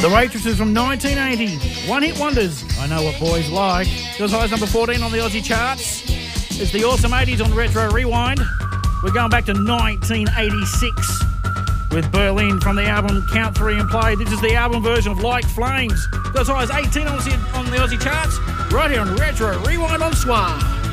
The Waitresses from 1980. One-hit wonders. I know what boys like. Goes high as number 14 on the Aussie charts. It's the awesome 80s on Retro Rewind. We're going back to 1986 with Berlin from the album Count 3 and Play. This is the album version of Like Flames. Goes high as 18 on the Aussie charts. Right here on Retro Rewind on Swan.